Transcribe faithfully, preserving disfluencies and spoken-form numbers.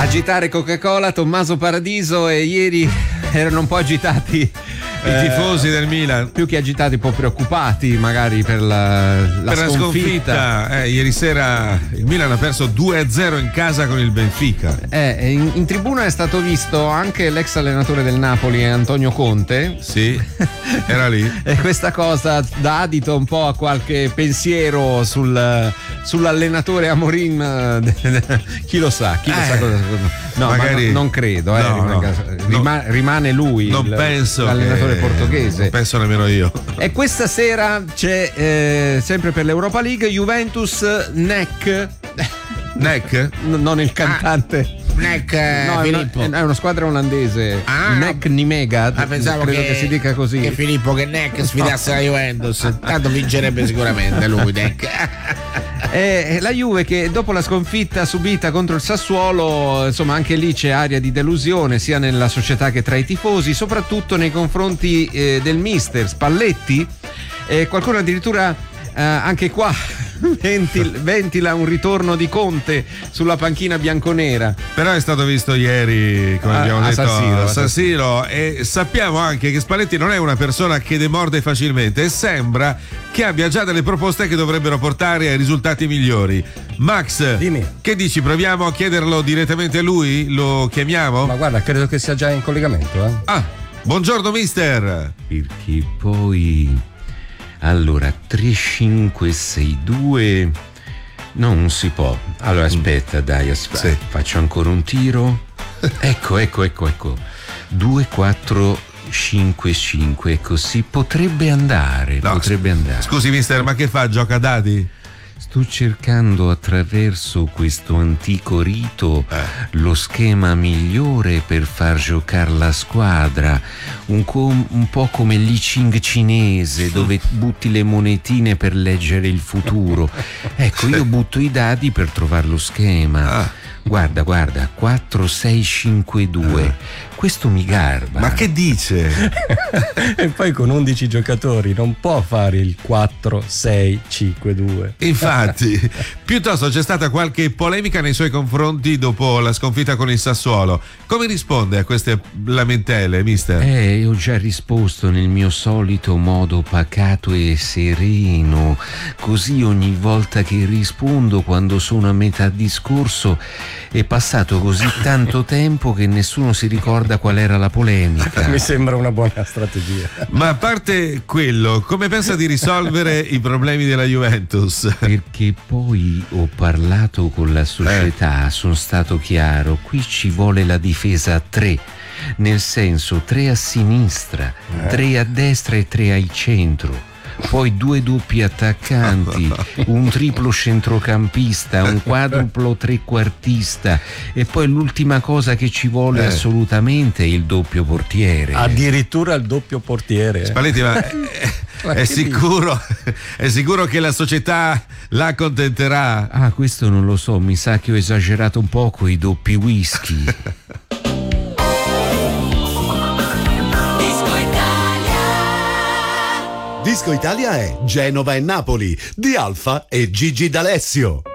agitare Coca-Cola, Tommaso Paradiso, e ieri erano un po' agitati i eh, tifosi del Milan, più che agitati, un po' preoccupati magari per la, la per sconfitta, la sconfitta. Eh, ieri sera il Milan ha perso due a zero in casa con il Benfica. Eh, in, in tribuna è stato visto anche l'ex allenatore del Napoli, Antonio Conte. Sì, era lì. E questa cosa dà adito un po' a qualche pensiero sul, sull'allenatore Amorim. Chi lo sa, chi lo eh, sa cosa. No, magari, ma no, non credo, eh, no, rimane, no, rimane, no, rimane lui, non il, penso l'allenatore che, portoghese. Non penso nemmeno io. E questa sera c'è eh, sempre per l'Europa League Juventus N E C. N E C? N- non il cantante. Ah. N E C, no, Filippo. È una, è una squadra olandese. Ah, N E C Nimega. Ah, pensavo credo che, che si dica così. Che Filippo che N E C sfidasse la Juventus. Tanto vincerebbe sicuramente lui, N E C. E la Juve, che dopo la sconfitta subita contro il Sassuolo, insomma, anche lì c'è aria di delusione sia nella società che tra i tifosi, soprattutto nei confronti eh, del mister Spalletti. E qualcuno addirittura eh, anche qua ventil, ventila un ritorno di Conte sulla panchina bianconera. Però è stato visto ieri, come a, abbiamo a detto, San Siro, a San Siro, e sappiamo anche che Spalletti non è una persona che demorde facilmente e sembra che abbia già delle proposte che dovrebbero portare ai risultati migliori. Max, dimmi, che dici? Proviamo a chiederlo direttamente a lui? Lo chiamiamo? Ma guarda, credo che sia già in collegamento, eh? Ah, buongiorno mister. Perché poi allora tre cinque sei due no, non si può. Allora aspetta, dai, aspetta. Sì. Faccio ancora un tiro. Ecco, ecco, ecco, ecco. due quattro cinque cinque, ecco, si potrebbe andare, no, potrebbe andare. Scusi mister, ma che fa? Gioca a dadi? Sto cercando attraverso questo antico rito eh. lo schema migliore per far giocare la squadra, un, com- un po' come l'I Ching cinese, dove butti le monetine per leggere il futuro. Ecco, io butto i dadi per trovare lo schema. Ah. Guarda, guarda, quattro sei cinque due. Questo mi garba. Ma che dice? E poi con undici giocatori non può fare il quattro sei cinque due. Infatti, piuttosto c'è stata qualche polemica nei suoi confronti dopo la sconfitta con il Sassuolo. Come risponde a queste lamentele, mister? Eh, ho già risposto nel mio solito modo pacato e sereno. Così ogni volta che rispondo, quando sono a metà discorso, è passato così tanto tempo che nessuno si ricorda qual era la polemica. Mi sembra una buona strategia. Ma a parte quello, come pensa di risolvere i problemi della Juventus? Perché poi ho parlato con la società, eh. sono stato chiaro, qui ci vuole la difesa a tre, nel senso tre a sinistra, eh. tre a destra e tre al centro. Poi due doppi attaccanti, un triplo centrocampista, un quadruplo trequartista, e poi l'ultima cosa che ci vuole eh. assolutamente è il doppio portiere. Addirittura il doppio portiere. Spalletti, ma è, ma è sicuro è sicuro che la società la accontenterà? Ah, questo non lo so, mi sa che ho esagerato un po' con i doppi whisky. Disco Italia è Genova e Napoli di Alfa e Gigi D'Alessio.